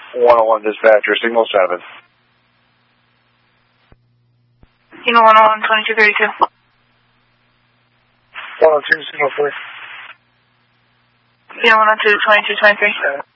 101 dispatcher, signal 7. Signal 101, 2232. 102, signal 3. Signal 102, 2223.